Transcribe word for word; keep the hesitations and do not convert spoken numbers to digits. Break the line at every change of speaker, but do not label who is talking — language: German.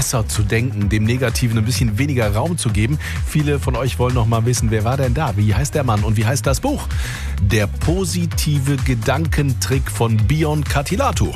besser zu denken, dem Negativen ein bisschen weniger Raum zu geben. Viele von euch wollen noch mal wissen, wer war denn da? Wie heißt der Mann und wie heißt das Buch? Der positive Gedankentrick von Bion Katilatu.